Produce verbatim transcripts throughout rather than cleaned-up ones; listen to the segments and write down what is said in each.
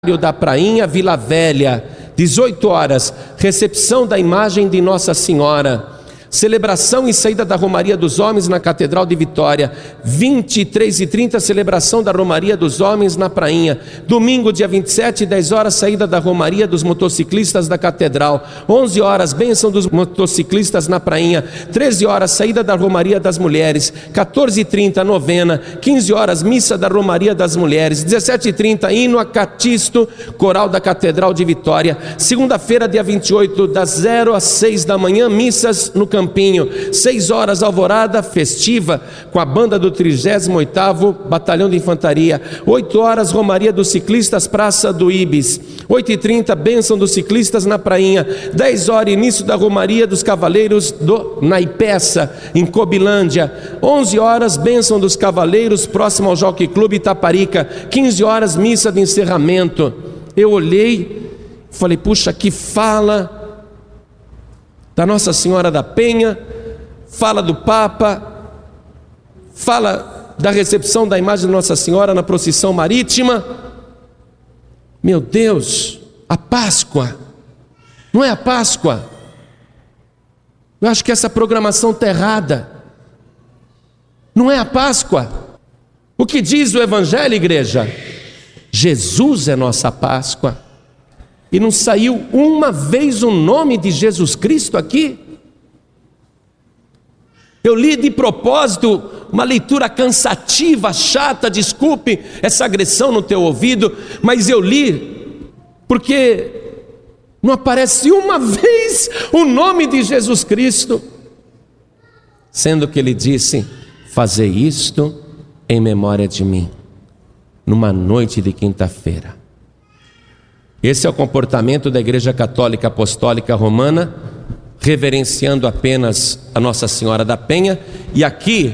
da Prainha, Vila Velha, dezoito horas, recepção da imagem de Nossa Senhora. Celebração e saída da Romaria dos Homens na Catedral de Vitória. vinte e três e trinta, celebração da Romaria dos Homens na Prainha. Domingo, dia vinte e sete, dez horas, saída da Romaria dos Motociclistas da Catedral. onze horas, bênção dos motociclistas na Prainha. treze horas, saída da Romaria das Mulheres. quatorze e trinta, novena. quinze horas, missa da Romaria das Mulheres. dezessete e trinta, hino a Catisto, coral da Catedral de Vitória. Segunda-feira, dia vinte e oito, das zero às seis da manhã, missas no Campinho. seis horas, alvorada festiva com a banda do trigésimo oitavo Batalhão de Infantaria. oito horas, Romaria dos Ciclistas, Praça do Ibis. oito e trinta, bênção dos ciclistas na Prainha. dez horas, início da Romaria dos Cavaleiros do Naipeça, em Cobilândia. onze horas, bênção dos Cavaleiros, próximo ao Jockey Clube Itaparica. quinze horas, missa de encerramento. Eu olhei, falei, puxa, que fala da Nossa Senhora da Penha, fala do Papa, fala da recepção da imagem de Nossa Senhora na procissão marítima. Meu Deus, a Páscoa, não é a Páscoa? Eu acho que essa programação está errada. Não é a Páscoa. O que diz o Evangelho, igreja? Jesus é nossa Páscoa. E não saiu uma vez o nome de Jesus Cristo aqui? Eu li de propósito uma leitura cansativa, chata, desculpe essa agressão no teu ouvido, mas eu li porque não aparece uma vez o nome de Jesus Cristo, sendo que ele disse: fazei isto em memória de mim, numa noite de quinta-feira. Esse é o comportamento da Igreja Católica Apostólica Romana, reverenciando apenas a Nossa Senhora da Penha. E aqui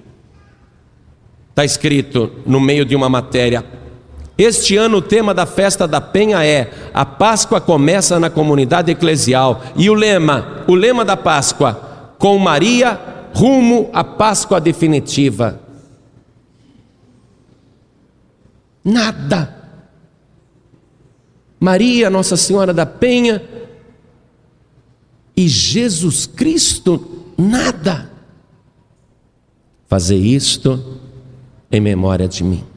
está escrito no meio de uma matéria: este ano o tema da festa da Penha é a Páscoa começa na comunidade eclesial. E o lema, o lema da Páscoa: com Maria rumo à Páscoa definitiva. Nada. Maria, Nossa Senhora da Penha e Jesus Cristo, nada. Fazer isto em memória de mim.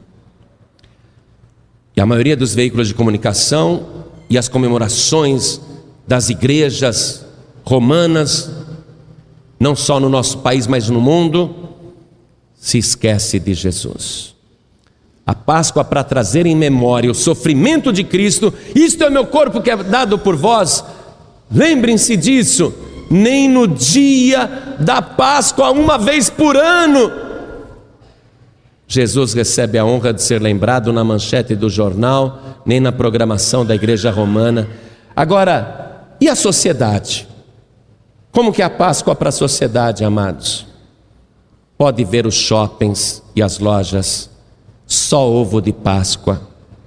E a maioria dos veículos de comunicação e as comemorações das igrejas romanas, não só no nosso país, mas no mundo, se esquece de Jesus. A Páscoa para trazer em memória o sofrimento de Cristo. Isto é meu corpo que é dado por vós. Lembrem-se disso. Nem no dia da Páscoa, uma vez por ano, Jesus recebe a honra de ser lembrado na manchete do jornal, nem na programação da Igreja Romana. Agora, e a sociedade? Como que é a Páscoa para a sociedade, amados? Pode ver os shoppings e as lojas, só ovo de Páscoa.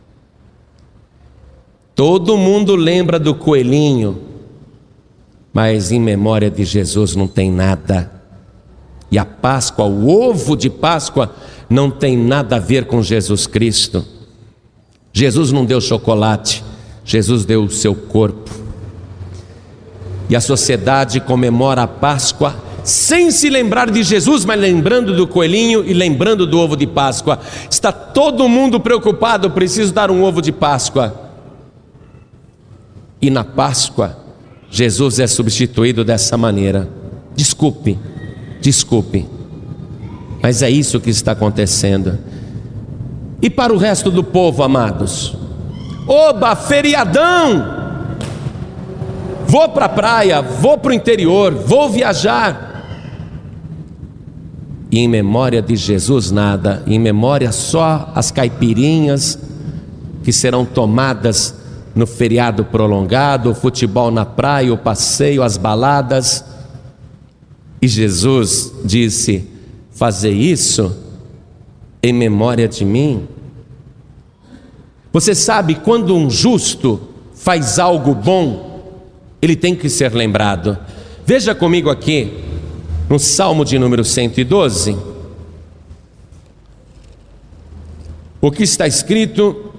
Todo mundo lembra do coelhinho, mas em memória de Jesus não tem nada. E a Páscoa, o ovo de Páscoa, não tem nada a ver com Jesus Cristo. Jesus não deu chocolate, Jesus deu o seu corpo. E a sociedade comemora a Páscoa sem se lembrar de Jesus, mas lembrando do coelhinho e lembrando do ovo de Páscoa. Está todo mundo preocupado, preciso dar um ovo de Páscoa. E na Páscoa, Jesus é substituído dessa maneira. Desculpe, desculpe, mas é isso que está acontecendo. E para o resto do povo, amados? Oba, feriadão! Vou para a praia, vou para o interior, vou viajar. E em memória de Jesus nada, em memória só as caipirinhas que serão tomadas no feriado prolongado, o futebol na praia, o passeio, as baladas. E Jesus disse: fazer isso em memória de mim. Você sabe, quando um justo faz algo bom, ele tem que ser lembrado. Veja comigo aqui no Salmo de número cento e doze, o que está escrito